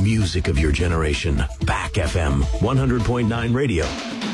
music of your generation. Back FM 100.9 radio.